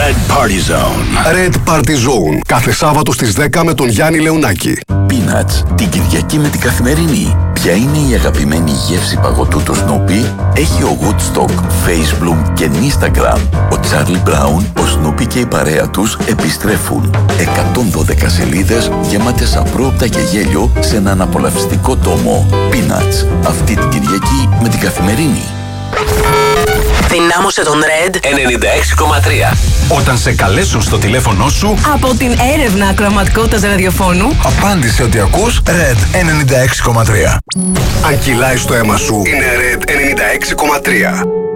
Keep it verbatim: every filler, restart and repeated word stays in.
Red Party Zone. Red Party Zone. Κάθε Σάββατο στις δέκα με τον Γιάννη Λεωνάκη. Peanuts, την Κυριακή με την Καθημερινή. Ποια είναι η αγαπημένη γεύση παγωτού του Snoopy? Έχει ο Woodstock, Facebook και Instagram. Ο Charlie Brown, ο Snoopy και η παρέα τους επιστρέφουν. εκατόν δώδεκα σελίδες γεμάτες απρόοπτα και γέλιο σε έναν απολαυστικό τόμο. Peanuts, αυτή την Κυριακή με την Καθημερινή. Δυνάμωσε τον Red ενενήντα έξι κόμμα τρία. Όταν σε καλέσουν στο τηλέφωνο σου, από την έρευνα ακροαματικότητας ραδιοφώνου, απάντησε ότι ακούς Red ενενήντα έξι κόμμα τρία. Αν κυλάει στο αίμα σου, είναι Red ενενήντα έξι κόμμα τρία.